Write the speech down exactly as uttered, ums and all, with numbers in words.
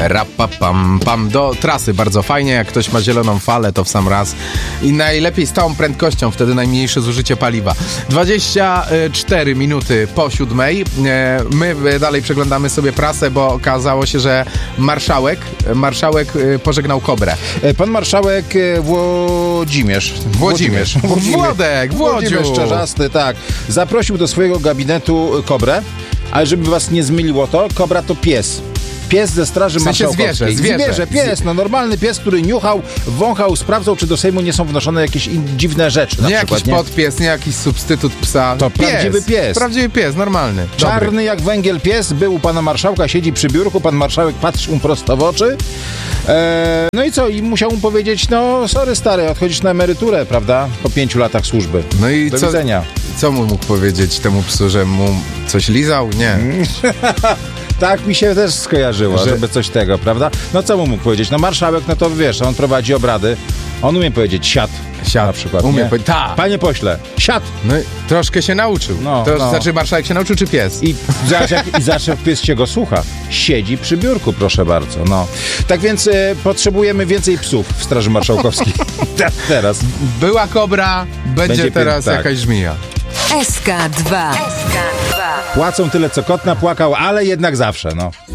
Rapapam, pam, do trasy bardzo fajnie, jak ktoś ma zieloną falę, to w sam raz i najlepiej z całą prędkością, wtedy najmniejsze zużycie paliwa. dwadzieścia cztery minuty po siódmej, my dalej przeglądamy sobie prasę, bo okazało się, że marszałek, marszałek pożegnał Kobrę. Pan marszałek Włodzimierz. Włodzimierz. Włodzimierz. Włodek, Włodziu. Włodzimierz Czarzasty, tak. Zaprosił do swojego gabinetu Kobrę, ale żeby was nie zmyliło to, Kobra to pies. Pies ze Straży W sensie Marszałkowskiej. zwierzę, zwierzę. zwierzę, pies, no normalny pies, który niuchał, wąchał, sprawdzał, czy do Sejmu nie są wnoszone jakieś in, dziwne rzeczy. Na Nie przykład, jakiś nie? podpies, nie jakiś substytut psa. To prawdziwy pies. Prawdziwy pies, normalny. Czarny Dobry. jak węgiel pies, był u pana marszałka, siedzi przy biurku, pan marszałek patrzy mu prosto w oczy. Eee, no i co? I musiał mu powiedzieć, no sorry stary, odchodzisz na emeryturę, prawda? Po pięciu latach służby. No i Do co, widzenia. co mu mógł powiedzieć temu psu, że mu coś lizał? Nie. Tak mi się też skojarzyło, Że- żeby coś tego, prawda? No co mu mógł powiedzieć? No marszałek, no to wiesz, on prowadzi obrady, on umie powiedzieć siad, Siad. na przykład, Umie nie? powiedzieć, tak. Panie pośle, siad! No i troszkę się nauczył. No, to no. znaczy marszałek się nauczył, czy pies? I zobacz, jak, i zobacz, jak pies się go słucha. Siedzi przy biurku, proszę bardzo, no. Tak więc e, potrzebujemy więcej psów w Straży Marszałkowskiej. Teraz. Była kobra, będzie, Będzie teraz pies, tak. jakaś żmija. S K dwa. Płacą tyle, co kot napłakał, ale jednak zawsze, no.